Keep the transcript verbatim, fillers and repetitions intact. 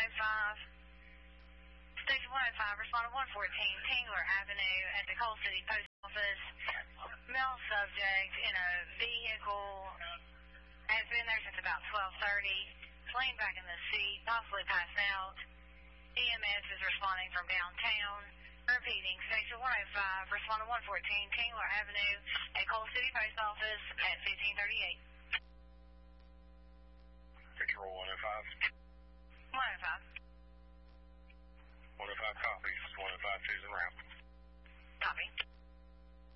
oh five. Station one oh five, respond to one fourteen Tingler Avenue at the Coal City Post Office. Male subject in a vehicle has been there since about twelve thirty. Leaned back in the seat, possibly passed out. E M S is responding from downtown. Repeating, Station one oh five, respond to one fourteen Tingler Avenue at Coal City Post Office at fifteen thirty-eight.